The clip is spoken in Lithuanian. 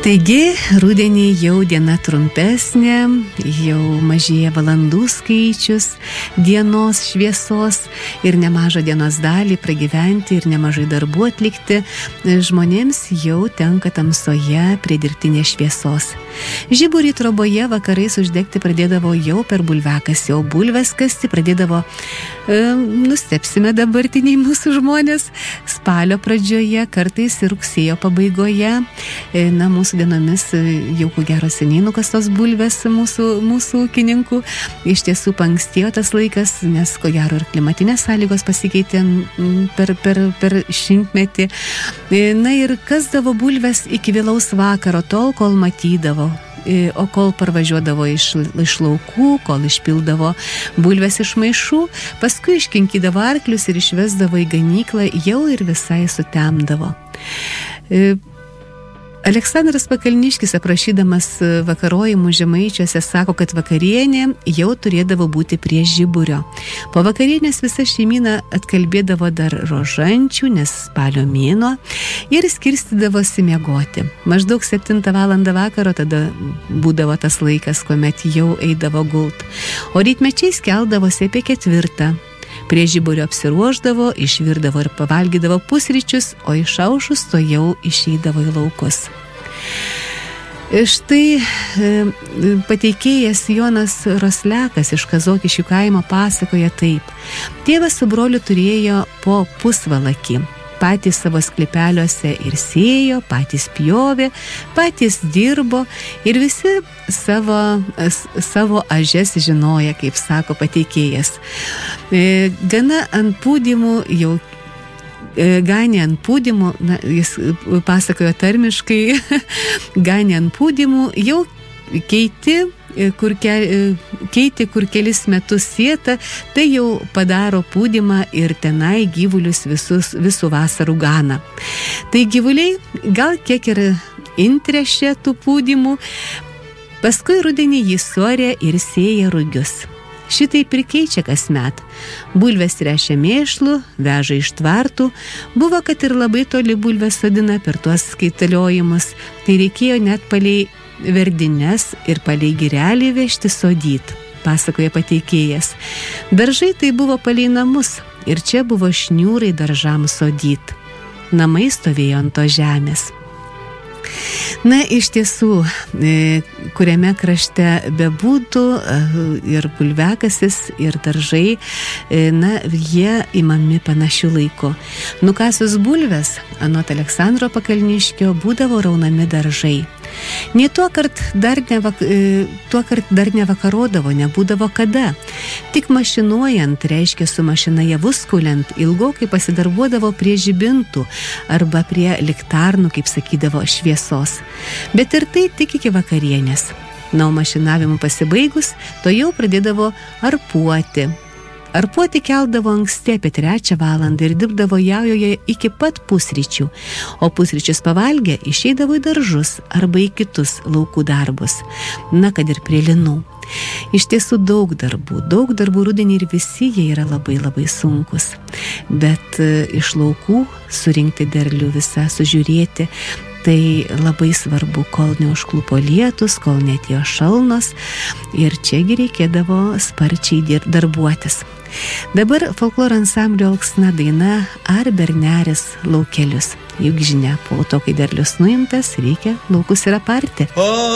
Taigi, rudenį jau diena trumpesnė, jau mažėja valandų skaičius, dienos šviesos ir nemažą dienos dalį pragyventi ir nemažai darbų atlikti, žmonėms jau tenka tamsoje prie dirbtinės šviesos. Žiburį troboje vakarais uždegti pradėdavo jau per bulviakasį, o bulves kasti pradėdavo, nustepsime dabartiniai mūsų žmonės, spalio pradžioje, kartais ir rugsėjo pabaigoje. Mūsų dienomis jau ko gero seniai nukastos bulvės mūsų ūkininkų. Iš tiesų paankstėjo tas laikas, nes ko gero ir klimatinės sąlygos pasikeitė per šimtmetį. Na ir kasdavo bulves iki vėlaus vakaro, tol, kol matydavo. O kol parvažiuodavo iš laukų, kol išpildavo bulves iš maišų, paskui iškinkydavo arklius ir išvesdavo į ganyklą, jau ir visai sutemdavo. Aleksandras Pakalniškis, aprašydamas vakarojimų Žemaičiuose, sako, kad vakarienė jau turėdavo būti prie žiburio. Po vakarienės visa šeimyna atkalbėdavo dar rožančių, nes spalio mėnuo, ir skirstydavosi miegoti. Maždaug 7 valandą vakaro tada būdavo tas laikas, kuomet jau eidavo gult. O rytmečiais keldavosi apie 4. Prie žiburio apsiruošdavo, išvirdavo ir pavalgydavo pusryčius, o išaušus to jau išeidavo į laukus. Štai pateikėjas Jonas Roslekas iš Kazokiškių kaimo pasakoja taip. Tėvas su broliu turėjo po pusvalakį. Patys savo sklypeliuose ir sėjo, patys pjovė, patys dirbo ir visi savo ažes žinoja, kaip sako pateikėjas. Gana ant pūdymų jau ganė ant pūdymų, jis pasakojo tarmiškai, ganė ant pūdymų, jau keiti, kur kelis metus sieta, tai jau padaro pūdymą ir tenai gyvulius visų vasarų gana. Tai gyvuliai gal kiek ir intrešė tų pūdymų, paskui rudenį jį suarė ir sėja rugius. Šitaip ir keičia kasmet. Bulves tręšia mėšlu, veža iš tvartų, buvo, kad ir labai toli bulves sodina per tuos skaitaliojimus, tai reikėjo net palei verdines ir palei girelį vežti sodyt, pasakoja pateikėjas. Daržai tai buvo palei namus ir čia buvo šniūrai daržams sodyt. Namai stovėjo ant to žemės. Na, iš tiesų, kuriame krašte bebūtų ir bulviakasis, ir daržai, jie imami panašių laiku. Nukasius bulves, anot Aleksandro Pakalniškio, būdavo raunami daržai. Nei tuokart dar nevakarodavo, nebūdavo kada. Tik mašinuojant, reiškia su mašina javus kuliant, ilgokai pasidarbuodavo prie žibintų arba prie liktarnų, kaip sakydavo, šviesos. Bet ir tai tik iki vakarienės. Na, o mašinavimų pasibaigus, to jau pradėdavo arpuoti. Arpuoti keldavo anksti apie 3 valandą ir dirbdavo jaujoje iki pat pusryčių, o pusryčius pavalgę išeidavo į daržus arba į kitus laukų darbus, na, kad ir prie linų. Iš tiesų daug darbų rudenį ir visi jie yra labai labai sunkus, bet iš laukų surinkti derlių visą, sužiūrėti, tai labai svarbu, kol neužklupo lietus, kol netėjo šalnos, ir čiagi reikėdavo sparčiai darbuotis. Dabar folkloro ansamblio Alksna daina Ar berneris laukelius. Juk žinia, po to, kai derlius nuimtas, reikia laukus ir aparti.